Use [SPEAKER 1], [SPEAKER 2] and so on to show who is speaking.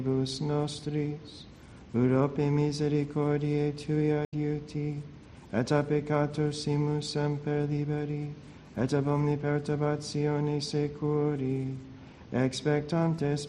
[SPEAKER 1] Bus nostris, urope misericordiae Tui adiuti, et a peccatossimus semper liberi, et ab omni perturbatione securi, expectantes